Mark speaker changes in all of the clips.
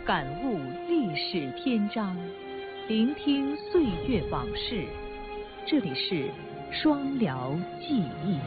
Speaker 1: 感悟历史篇章，聆听岁月往事。这里是双辽记忆。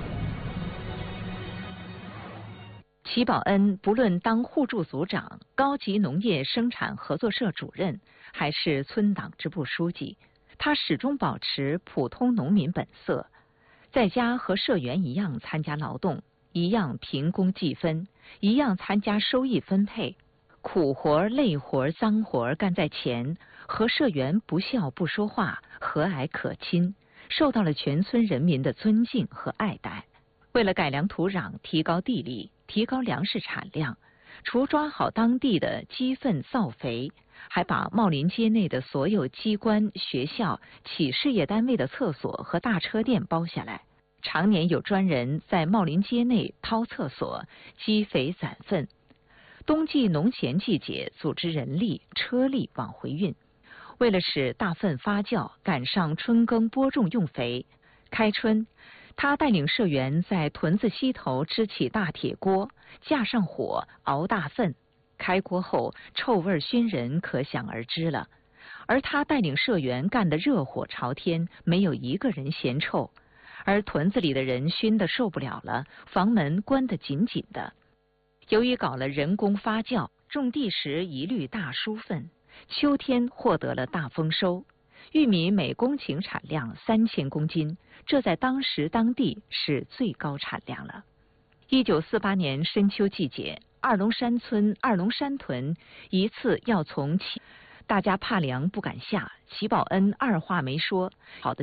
Speaker 1: 齐宝恩不论当互助组长、高级农业生产合作社主任，还是村党支部书记，他始终保持普通农民本色，在家和社员一样参加劳动，一样凭工计分，一样参加收益分配。苦活、累活、脏活干在前，和社员不笑不说话，和蔼可亲，受到了全村人民的尊敬和爱戴。为了改良土壤、提高地力、提高粮食产量，除抓好当地的鸡粪造肥，还把茂林街内的所有机关、学校、企事业单位的厕所和大车店包下来，常年有专人在茂林街内掏厕所、积肥攒粪。冬季农闲季节，组织人力、车力往回运。为了使大粪发酵，赶上春耕播种用肥，开春，他带领社员在屯子溪头支起大铁锅，架上火熬大粪。开锅后，臭味熏人，可想而知了。而他带领社员干得热火朝天，没有一个人嫌臭。而屯子里的人熏得受不了了，房门关得紧紧的。由于搞了人工发酵，种地时一律大疏粪，秋天获得了大丰收。玉米每公顷产量3000公斤，这在当时当地是最高产量了。1948年深秋季节，二龙山村二龙山屯一次要从大家怕凉不敢下，齐宝恩二话没说，好的